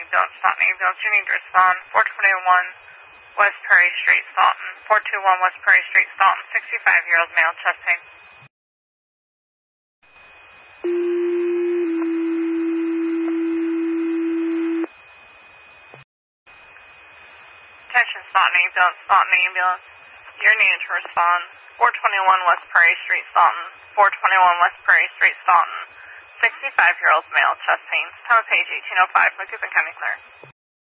ambulance, Staunton ambulance. You need to respond. 421 West Prairie Street, Staunton. 421 West Prairie Street, Staunton. 65-year-old male, chest pain. Attention, Staunton ambulance, Staunton ambulance. You're needed to respond. 421 West Prairie Street, Staunton. 421 West Prairie Street, Staunton. 65-year-old male, chest pains. Time of page 1805, Macoupin County Clear.